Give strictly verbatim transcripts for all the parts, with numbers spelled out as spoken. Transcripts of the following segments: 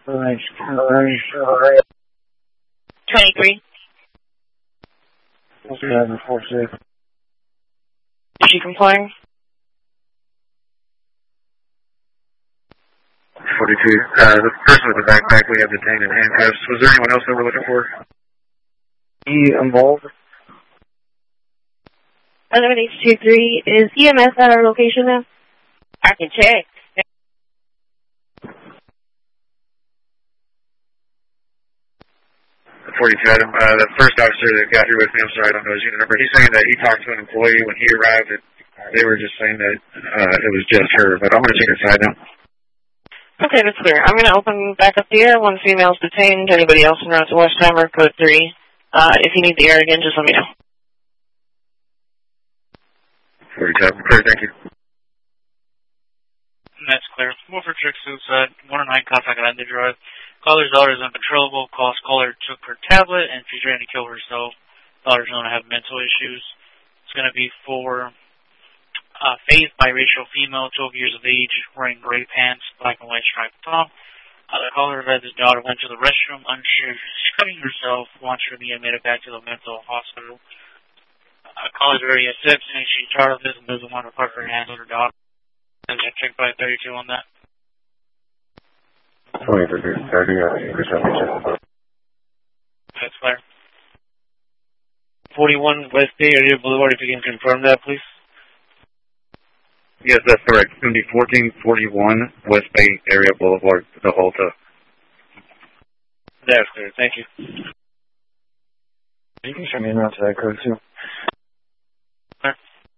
twenty-three. Is she complying? forty-two. Uh, the person with the backpack we have detained in handcuffs. Was there anyone else that we're looking for? He involved? eleven H two three. Is E M S at our location now? I can check. forty-two, Adam. Uh, the first officer that got here with me, I'm sorry, I don't know his unit number. He's saying that he talked to an employee when he arrived. That they were just saying that uh, it was just her, but I'm going to check inside now. Okay, that's clear. I'm going to open back up the air. One female's detained. Anybody else in route to Westheimer, code three. Uh, if you need the air again, just let me know. forty-two, clear, thank you. That's clear. Wolford Trick suicide. one oh nine contact on the drive. Caller's daughter is uncontrollable. Calls caller took her tablet and she's trying to kill herself. Daughter's known to have mental issues. It's going to be for uh, Faith, biracial female, twelve years of age, wearing gray pants, black and white striped top. Uh, the caller said his daughter went to the restroom, unsure, cutting herself, wants her to be admitted back to the mental hospital. Uh, caller's very accepting. She's tired of this and doesn't want to put her hands on her daughter. And I checked by thirty-two on that. twenty-three, thirty, uh, That's clear. forty-one West Bay Area Boulevard, if you can confirm that, please. Yes, that's correct. It's going to be fourteen forty-one West Bay Area Boulevard, the Volta. That's clear, thank you. You can show me around to that code, too. Sure.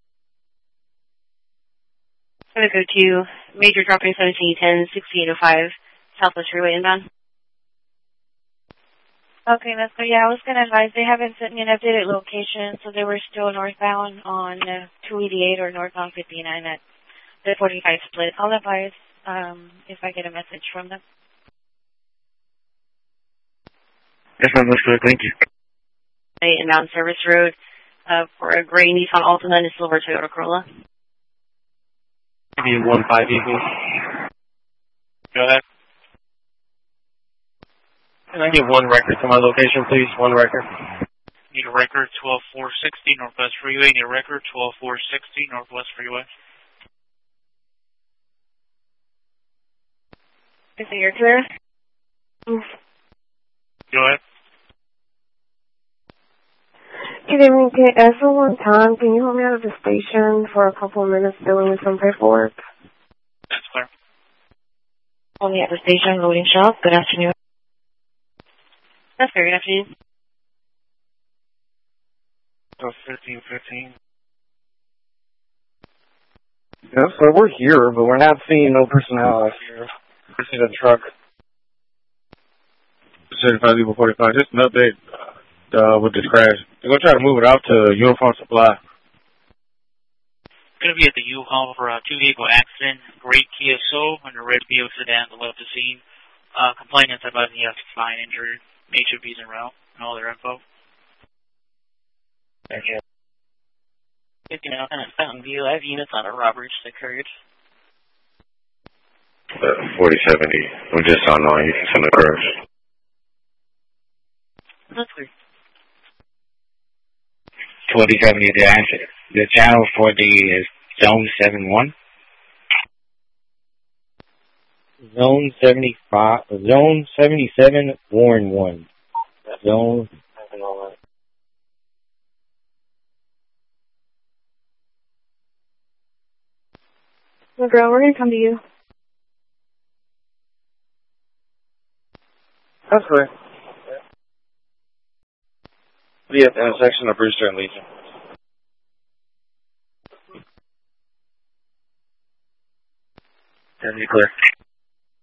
I'm going to go to Major Dropping seventeen ten, sixty-eight oh five, Southwest Freeway inbound. Okay, that's good. Yeah, I was going to advise they haven't sent me an updated location, so they were still northbound on uh, two eighty-eight or northbound fifty-nine at the forty-five split. I'll advise um, if I get a message from them. Yes, ma'am, that's good. Thank you. Inbound Service Road uh, for a gray Nissan Altima and a silver Toyota Corolla. Maybe one five equal. Go ahead. Can I get one record to my location, please? One record. Need a record, twelve four sixty Northwest Freeway. Need a record, twelve four sixty Northwest Freeway. Is it you're clear? Go ahead. Good evening, Kate. As for one time, can you hold me out of the station for a couple of minutes dealing with some paperwork? That's clear. Hold me at the station, loading shop. Good afternoon. That's fair. Good afternoon. So fifteen fifteen. Yeah, so we're here, but we're not seeing no personnel out here. We're seeing a truck. Certified Legal forty-five, just an update uh, with this crash. They're going to try to move it out to Uniform Supply. Going to be at the U-Haul for a two-vehicle accident. Great Kia Soul and a red Buick sedan that left the scene. Uh, complainants about the fine injured. H O B's en route and all their info. Thank you. fifteen out at Fountain View. I have units on a robbery that occurred. Uh, forty seventy. We just saw no you can send the crash. That's clear. twenty seventy, the answer. The channel for the is Zone seven one. Zone seventy-five, Zone seventy-seven, Warren one. Zone. Well, girl, we're going to come to you. That's clear. Be at the intersection of Brewster and Legion. That'd be clear.